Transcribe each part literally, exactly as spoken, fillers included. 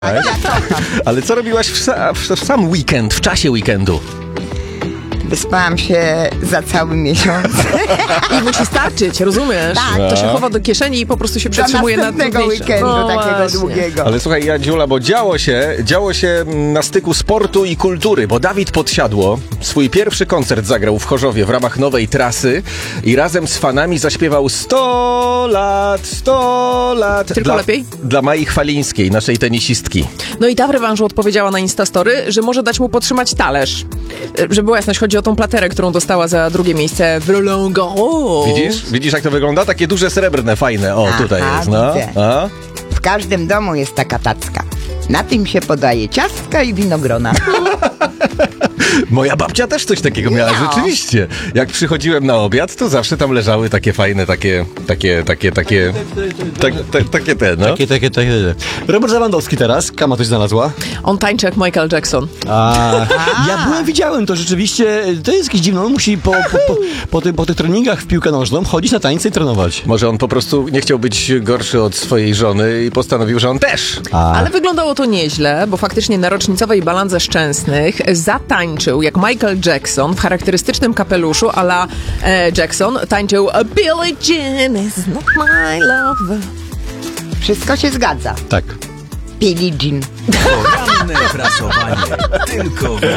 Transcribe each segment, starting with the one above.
Ja kocham. Ale co robiłaś w, sa, w sam weekend, w czasie weekendu? Wyspałam się za cały miesiąc. I musi starczyć, rozumiesz? Tak. To się chowa do kieszeni i po prostu się Do przetrzymuje na następnego trudniejsze. weekendu, No takiego właśnie. długiego. Ale słuchaj, Jadziula, bo działo się, działo się na styku sportu i kultury, bo Dawid Podsiadło swój pierwszy koncert zagrał w Chorzowie w ramach nowej trasy i razem z fanami zaśpiewał sto lat, sto lat. Tylko dla, lepiej? Dla Mai Chwalińskiej, naszej tenisistki. No i ta w rewanżu odpowiedziała na Instastory, że może dać mu potrzymać talerz. Żeby była jasność, chodzi o tą platerę, którą dostała za drugie miejsce w Roland Garros. Widzisz? Widzisz, jak to wygląda? Takie duże, srebrne, fajne. O, Aha, tutaj jest, no. widzę. A? W każdym domu jest taka tacka. Na tym się podaje ciastka i winogrona. Moja babcia też coś takiego miała, No. rzeczywiście. Jak przychodziłem na obiad, to zawsze tam leżały takie fajne, takie, takie, takie, takie, tak, tak, takie te, no. Takie, takie, takie. Robert Lewandowski teraz. Kama coś znalazła. On tańczy jak Michael Jackson. A, ja byłem, widziałem to rzeczywiście. To jest jakieś dziwne. On musi po, po, po, po, ty, po tych treningach w piłkę nożną chodzić na tańce i trenować. Może on po prostu nie chciał być gorszy od swojej żony i postanowił, że on też. A, Ale wyglądało to nieźle, bo faktycznie na rocznicowej Balandze Szczęsnych zatańczył jak Michael Jackson w charakterystycznym kapeluszu a la e, Jackson. Tańczył Billie Jean is not my love. Wszystko się zgadza. tak. Billie Jean. Poranne prasowanie tylko w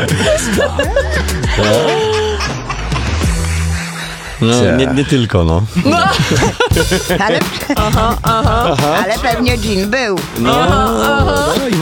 No, nie, nie tylko, no. Ale, ale pewnie Jean był. No, i